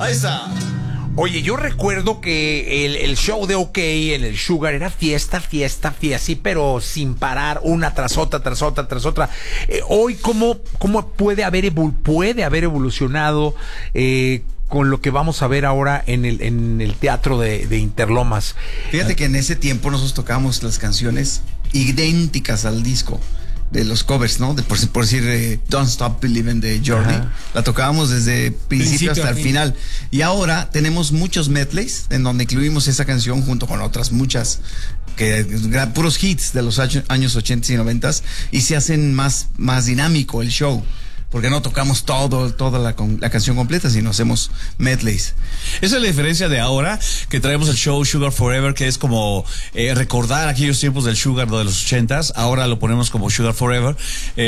Ahí está. Oye, yo recuerdo que el show de OK en el Sugar era fiesta, sí, pero sin parar, una tras otra. Hoy, ¿cómo puede haber evolucionado con lo que vamos a ver ahora en el teatro de Interlomas? Fíjate que en ese tiempo nosotros tocábamos las canciones idénticas al disco. De los covers, ¿no? Por decir Don't Stop Believing de Jordi. Ajá. La tocábamos desde principio hasta el final. Y ahora tenemos muchos medleys en donde incluimos esa canción junto con otras muchas, puros hits de los años 80 y 90, y se hacen más dinámico el show. Porque no tocamos toda la canción completa, sino hacemos medleys. Esa es la diferencia de ahora, que traemos el show Sugar Forever, que es como recordar aquellos tiempos del Sugar de los 80s. Ahora lo ponemos como Sugar Forever.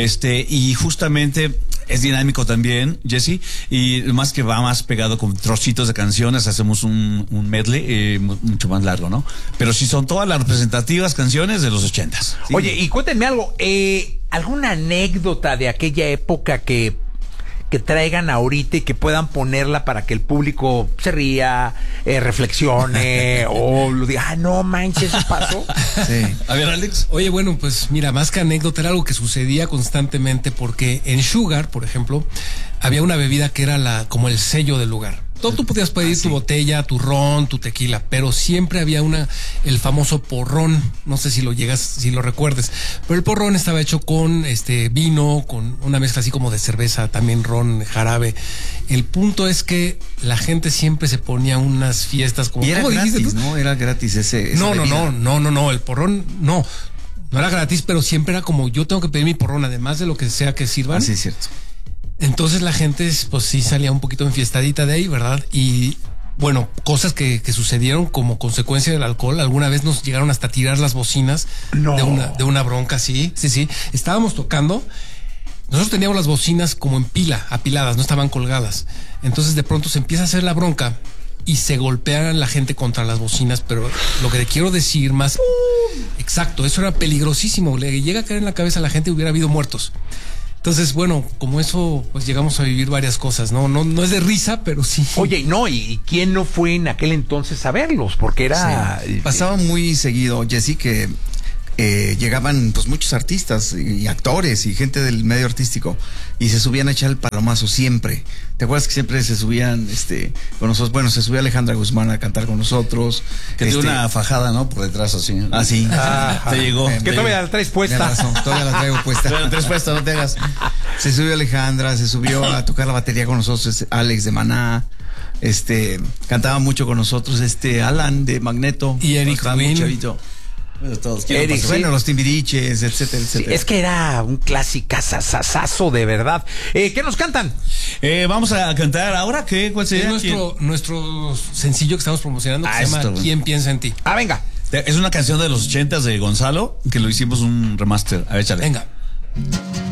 Y justamente es dinámico también, Jesse, y más que va más pegado con trocitos de canciones, hacemos un medley mucho más largo, ¿no? Pero sí son todas las representativas canciones de los 80s. Sí. Oye, y cuéntenme algo, ¿alguna anécdota de aquella época que traigan ahorita y que puedan ponerla para que el público se ría, reflexione o lo diga, no manches, eso pasó? Sí. A ver, Alex. Oye, bueno, pues mira, más que anécdota, era algo que sucedía constantemente, porque en Sugar, por ejemplo, había una bebida que era como el sello del lugar. Tú podías pedir tu botella, tu ron, tu tequila, pero siempre había el famoso porrón. No sé si lo recuerdes, pero el porrón estaba hecho con vino, con una mezcla así como de cerveza, también ron, jarabe. El punto es que la gente siempre se ponía unas fiestas como... Y era gratis, ¿no? Era gratis ese No, el porrón no era gratis, pero siempre era como, yo tengo que pedir mi porrón, además de lo que sea que sirvan. Así es cierto. Entonces la gente, pues sí salía un poquito enfiestadita de ahí, ¿verdad? Y bueno, cosas que sucedieron como consecuencia del alcohol. Alguna vez nos llegaron hasta tirar las bocinas de una bronca, sí. Estábamos tocando. Nosotros teníamos las bocinas como en pila, apiladas, no estaban colgadas. Entonces de pronto se empieza a hacer la bronca y se golpean la gente contra las bocinas, pero lo que te quiero decir más... Exacto, eso era peligrosísimo. Le llega a caer en la cabeza a la gente y hubiera habido muertos. Entonces, bueno, como eso, pues llegamos a vivir varias cosas, ¿no? No es de risa, pero sí. Oye, ¿y quién no fue en aquel entonces a verlos? Porque era... Sí. Pasaba muy seguido, Jesse, que llegaban pues muchos artistas y actores y gente del medio artístico y se subían a echar el palomazo siempre. ¿Te acuerdas que siempre se subían con nosotros? Bueno, se subía Alejandra Guzmán a cantar con nosotros. Que tiene una fajada, ¿no? Por detrás así. Así. Te llegó. Que todavía la traes puesta. Todavía la traigo puesta. Todavía la traes puesta, no te hagas. Se subió Alejandra, se subió a tocar la batería con nosotros Alex de Maná. Cantaba mucho con nosotros Alan de Magneto. Y Eric Rubin. Eric, bueno, los Timbiriches, etcétera. Sí, es que era un clasicazazazo de verdad. ¿Qué nos cantan? Vamos a cantar ahora. ¿Cuál sería? Es nuestro sencillo que estamos promocionando, que se llama ¿Quién piensa en ti? Venga. Es una canción de los 80s de Gonzalo, que lo hicimos un remaster. A ver, échale. Venga.